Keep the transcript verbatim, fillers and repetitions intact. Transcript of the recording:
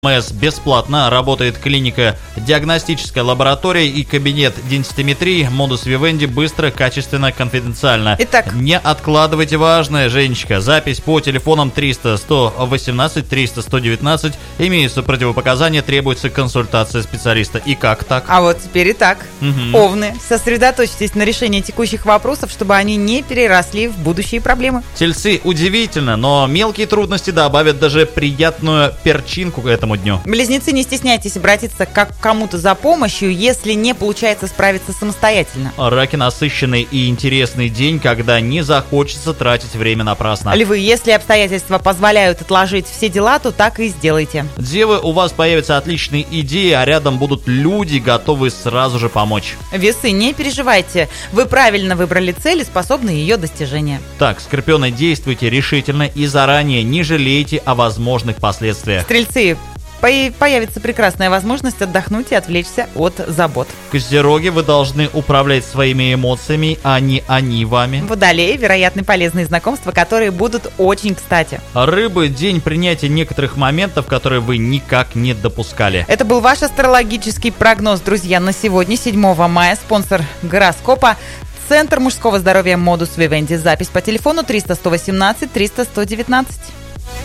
МС бесплатно. Работает клиника, диагностическая лаборатория и кабинет денситометрии. Модус Вивенди быстро, качественно, конфиденциально. Итак. Не откладывайте важное, Женечка. Запись по телефонам триста сто восемнадцать триста сто девятнадцать. Имеются противопоказания, требуется консультация специалиста. И как так? А вот теперь и так. Угу. Овны, сосредоточьтесь на решении текущих вопросов, чтобы они не переросли в будущие проблемы. Тельцы, удивительно, но мелкие трудности добавят даже приятную перчинку к этому дню. Близнецы, не стесняйтесь обратиться к кому-то за помощью, если не получается справиться самостоятельно. Раки, насыщенный и интересный день, когда не захочется тратить время напрасно. Львы, если обстоятельства позволяют отложить все дела, то так и сделайте. Девы, у вас появятся отличные идеи, а рядом будут люди, готовые сразу же помочь. Весы, не переживайте, вы правильно выбрали цель и способны ее достижения. Так, скорпионы, действуйте решительно и заранее не жалейте о возможных последствиях. Стрельцы, появится прекрасная возможность отдохнуть и отвлечься от забот. Козероги, вы должны управлять своими эмоциями, а не они вами. Водолеи, вероятны полезные знакомства, которые будут очень кстати. Рыбы, день принятия некоторых моментов, которые вы никак не допускали. Это был ваш астрологический прогноз, друзья, на сегодня, седьмого мая. Спонсор гороскопа — Центр мужского здоровья Модус Вивенди. Запись по телефону триста сто восемнадцать триста сто девятнадцать.